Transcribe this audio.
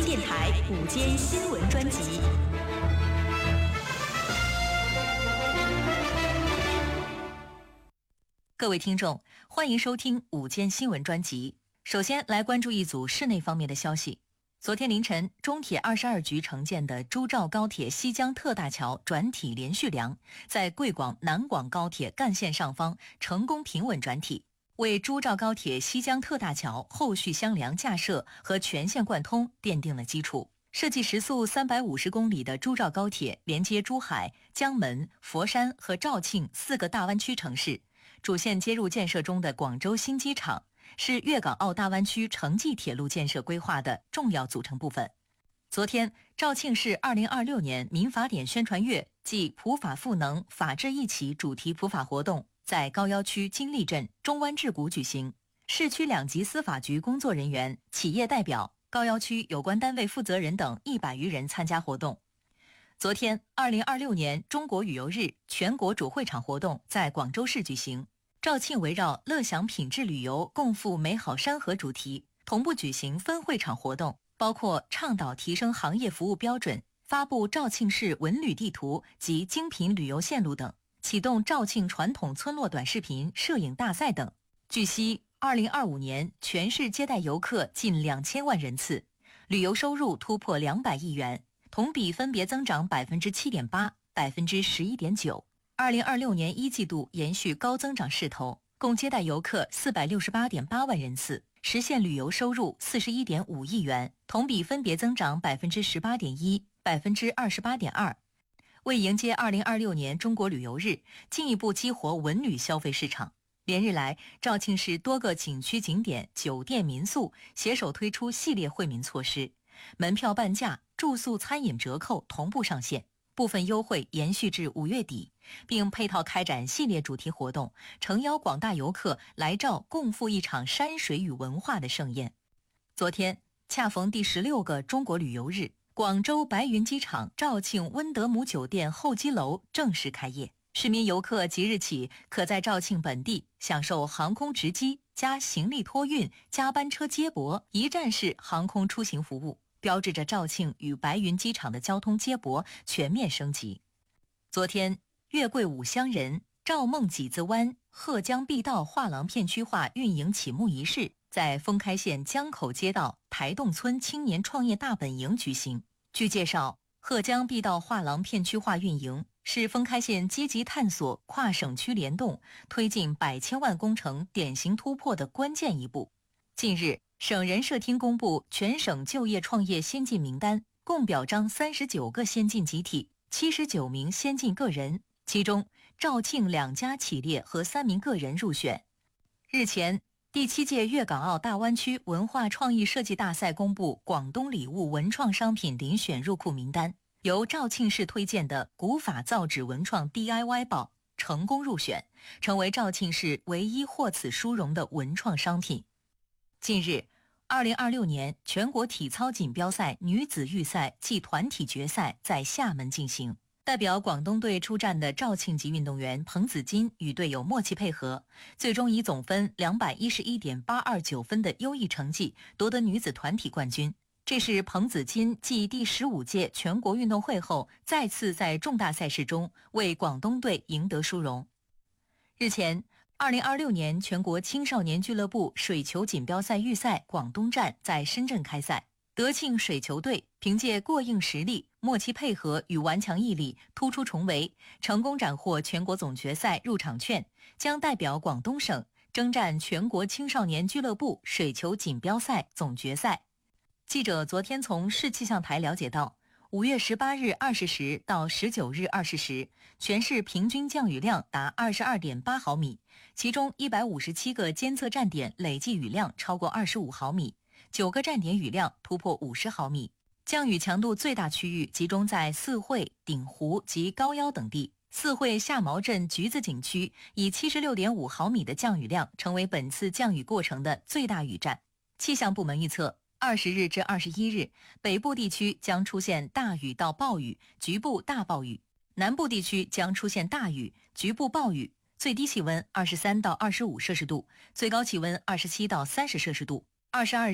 电台午间新闻专辑。各位听众，欢迎收听午间新闻专辑。首先来关注一组市内方面的消息。昨天凌晨，中铁22局承建的珠兆高铁西江特大桥转体连续梁在贵广南广高铁干线上方成功平稳转体，为珠兆高铁西江特大桥后续箱梁架设和全线贯通奠定了基础。设计时速350公里的珠兆高铁连接珠海、江门、佛山和肇庆4个大湾区城市，主线接入建设中的广州新机场是粤港澳大湾区城际铁路建设规划的重要组成部分。昨天，肇庆市2026年民法典宣传月暨普法赋能法治一起主题普法活动在高要区金利镇中湾志谷举行，市区2级司法局工作人员、企业代表、高要区有关单位负责人等100余人参加活动。昨天，2026年中国旅游日全国主会场活动在广州市举行。肇庆围绕乐享品质旅游，共赴美好山河主题，同步举行分会场活动，包括倡导提升行业服务标准、发布肇庆市文旅地图及精品旅游线路等，启动肇庆传统村落短视频摄影大赛等。据悉，2025年全市接待游客近2000万人次，旅游收入突破200亿元，同比分别增长7.8%、11.9%。2026年1季度延续高增长势头，共接待游客468.8万人次，实现旅游收入41.5亿元，同比分别增长18.1%、28.2%。为迎接2026年中国旅游日，进一步激活文旅消费市场，连日来，肇庆市多个景区景点、酒店民宿携手推出系列惠民措施，门票半价、住宿餐饮折扣同步上线，部分优惠延续至5月底，并配套开展系列主题活动，诚邀广大游客来肇共赴一场山水与文化的盛宴。昨天，恰逢第16个中国旅游日，广州白云机场肇庆温德姆酒店候机楼正式开业，市民游客即日起可在肇庆本地享受航空直机加行李托运加班车接驳一站式航空出行服务，标志着肇庆与白云机场的交通接驳全面升级。昨天，月桂五乡人赵孟几字湾鹤江碧道画廊片区化运营启幕仪式在丰开县江口街道台洞村青年创业大本营举行。据介绍，鹤江碧道画廊片区化运营是丰开县积极探索跨省区联动、推进100千万工程典型突破的关键一步。近日，省人社厅公布全省就业创业先进名单，共表彰39个先进集体、79名先进个人，其中肇庆2家企业和3名个人入选。日前，第7届粤港澳大湾区文化创意设计大赛公布广东礼物文创商品遴选入库名单，由肇庆市推荐的古法造纸文创 DIY 包成功入选，成为肇庆市唯一获此殊荣的文创商品。近日，2026年全国体操锦标赛女子预赛暨团体决赛在厦门进行。代表广东队出战的肇庆籍运动员彭子金与队友默契配合，最终以总分211.829分的优异成绩夺得女子团体冠军。这是彭子金继第15届全国运动会后，再次在重大赛事中为广东队赢得殊荣。日前，2026年全国青少年俱乐部水球锦标赛预赛广东站在深圳开赛，德庆水球队凭借过硬实力、默契配合与顽强毅力突出重围，成功斩获全国总决赛入场券，将代表广东省征战全国青少年俱乐部水球锦标赛总决赛。记者昨天从市气象台了解到，5月18日20时到19日20时，全市平均降雨量达22.8毫米，其中157个监测站点累计雨量超过25毫米，9个站点雨量突破50毫米。降雨强度最大区域集中在四惠、鼎湖及高腰等地。四惠下毛镇橘子景区以76.5毫米的降雨量成为本次降雨过程的最大雨站。气象部门预测，20日至21日，北部地区将出现大雨到暴雨，局部大暴雨；南部地区将出现大雨，局部暴雨。最低气温23到25摄氏度，最高气温27到30摄氏度。22